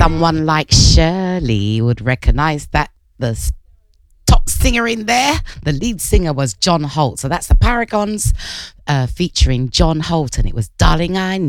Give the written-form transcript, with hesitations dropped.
Someone like Shirley would recognize that the top singer in there, the lead singer was John Holt. So that's the Paragons featuring John Holt, and it was Darling I